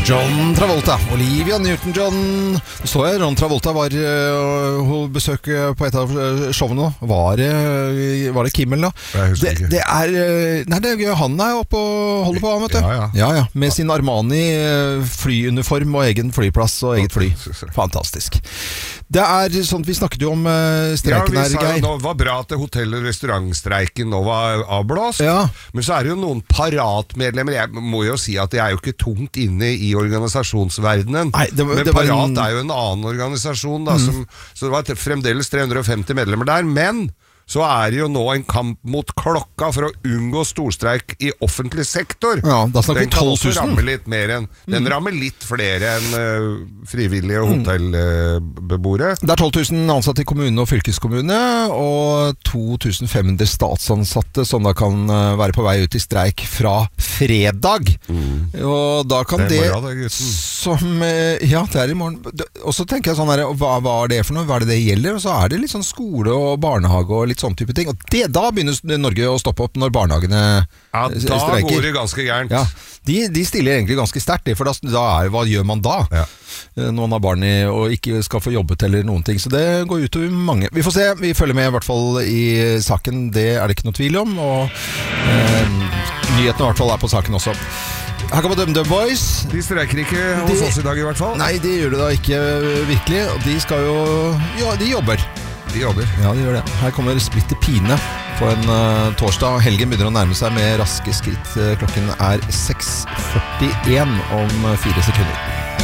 John Travolta, Olivia Newton-John. Så jeg John Travolta var på besøk på et av showene. Var det Kimmel da? Jeg husker ikke. Det er gøy. Han oppe og holder på, han, vet du. Ja. Med sin Armani flyuniform og egen flyplass og eget fly. Fantastisk. Det sånn at vi snakket jo om streiken her, Geir. Det var bra at hotell- og restaurantstreiken nå var avblåst. Ja. Men så det jo noen paratmedlemmer. Jeg må jo si at jeg jo ikke tungt inne i organisasjonsverdenen. Nei, men Parat jo en annen organisasjon da, så det var fremdeles 350 medlemmer der, men så det jo nå en kamp mot klokka for å unngå storstreik i offentlig sektor. Ja, da snakker vi 12 000. Den kan også ramme litt mer den rammer litt flere enn frivillige hotellbeboere. Det 12 000 ansatte i kommune og fylkeskommune, og 2500 statsansatte som da kan være på vei ut i streik fra fredag. Og da kan det som, ja, det i morgen. Og så tenker jeg sånn her, hva det for noe? Hva det gjelder? Og så det litt sånn skole og barnehage og litt sånn type ting. Og da begynner Norge å stoppe opp når barnehagene streiker. Da går det ganske gærent. Ja, de stiller egentlig ganske sterkt, for hva gjør man da? Ja. Når man har barn og ikke skal få jobbet eller noen ting. Så det går ut over mange. Vi får se, vi følger med i hvert fall i saken. Det det ikke noe tvil om. Og nyhetene i hvert fall på saken også. Her kommer The Boys. De streiker ikke hos oss i dag i hvert fall. Nei, de gjør det da ikke virkelig. Og de skal jo, ja, de jobber. Ja, de gjør det. Her kommer Splitter Pine på en torsdag. Helgen begynner å nærme seg med raske skritt. Klokken 6:41 om 4 sekunder.